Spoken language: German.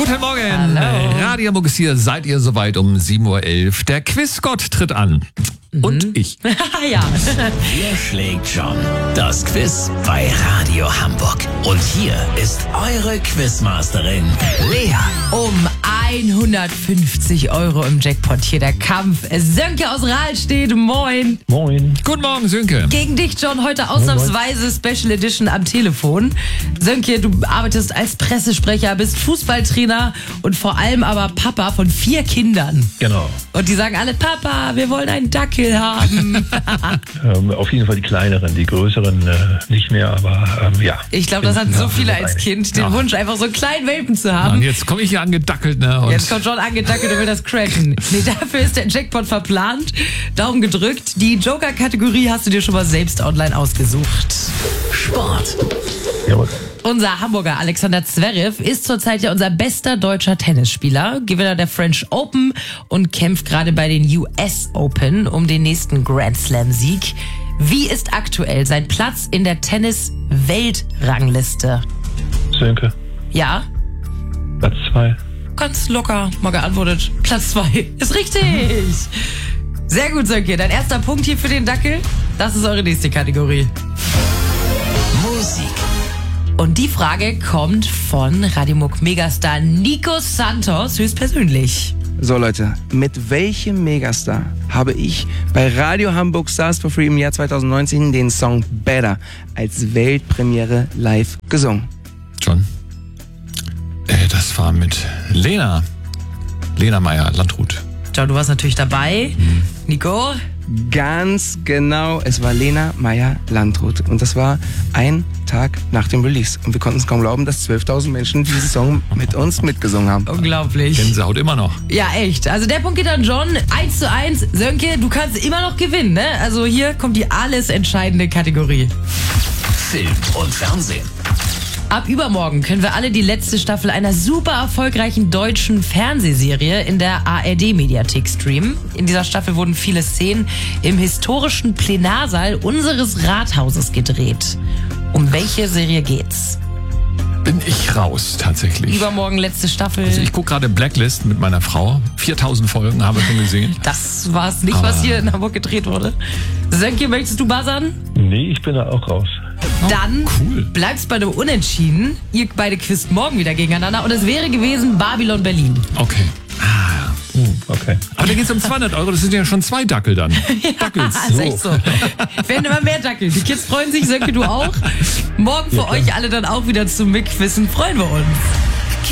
Guten Morgen. Hallo. Radio Hamburg ist hier. Seid ihr soweit um 7.11 Uhr? Der Quizgott tritt an. Und ich. Ja. Wer schlägt schon? Das Quiz bei Radio Hamburg. Und hier ist eure Quizmasterin, Lea. Um 150 € im Jackpot hier der Kampf. Sönke aus Rahlstedt, moin. Moin. Guten Morgen, Sönke. Gegen dich, John, heute ausnahmsweise Special Edition am Telefon. Sönke, du arbeitest als Pressesprecher, bist Fußballtrainer und vor allem aber Papa von 4 Kindern. Genau. Und die sagen alle, Papa, wir wollen einen Dackel haben. Auf jeden Fall die kleineren, die größeren nicht mehr, aber ja. Ich glaube, das hatten so viele als Kind, den Wunsch, einfach so einen kleinen Welpen zu haben. Und jetzt komme ich hier angedackelt, ne? Und Jetzt kommt John angedackelt und will das crashen. Nee, dafür ist der Jackpot verplant. Daumen gedrückt. Die Joker-Kategorie hast du dir schon mal selbst online ausgesucht. Sport. Jawohl. Unser Hamburger Alexander Zverev ist zurzeit ja unser bester deutscher Tennisspieler, Gewinner der French Open und kämpft gerade bei den US Open um den nächsten Grand Slam-Sieg. Wie ist aktuell sein Platz in der Tennis-Weltrangliste? Sönke, Ja, Platz 2. ganz locker mal geantwortet. Platz 2 ist richtig. Sehr gut, Sönke. Dein erster Punkt hier für den Dackel. Das ist eure nächste Kategorie. Musik. Und die Frage kommt von Radio Muck Megastar Nico Santos höchstpersönlich. So Leute, mit welchem Megastar habe ich bei Radio Hamburg Stars for Free im Jahr 2019 den Song Better als Weltpremiere live gesungen? John. Das war mit Lena Meyer-Landrut. John, du warst natürlich dabei. Nico? Ganz genau, es war Lena Meyer-Landrut. Und das war ein Tag nach dem Release. Und wir konnten es kaum glauben, dass 12.000 Menschen diesen Song mit uns mitgesungen haben. Unglaublich. Gänsehaut immer noch. Ja, echt. Also der Punkt geht an John. 1:1. Sönke, du kannst immer noch gewinnen, ne? Also hier kommt die alles entscheidende Kategorie. Film und Fernsehen. Ab übermorgen können wir alle die letzte Staffel einer super erfolgreichen deutschen Fernsehserie in der ARD-Mediathek streamen. In dieser Staffel wurden viele Szenen im historischen Plenarsaal unseres Rathauses gedreht. Um welche Serie geht's? Bin ich raus, tatsächlich. Übermorgen letzte Staffel. Also ich gucke gerade Blacklist mit meiner Frau. 4.000 Folgen haben wir schon gesehen. Das war's nicht, was hier in Hamburg gedreht wurde. Sönke, möchtest du buzzern? Nee, ich bin da auch raus. Dann cool. bleibt's bei einem Unentschieden. Ihr beide quizt morgen wieder gegeneinander. Und es wäre gewesen Babylon Berlin. Okay. Okay. Aber da geht's um 200 €. Das sind ja schon 2 Dackel dann. Dackels. Ist echt so. Werden immer mehr Dackel. Die Kids freuen sich, Sönke, du auch. Morgen für euch alle dann auch wieder zum Mitquissen. Freuen wir uns.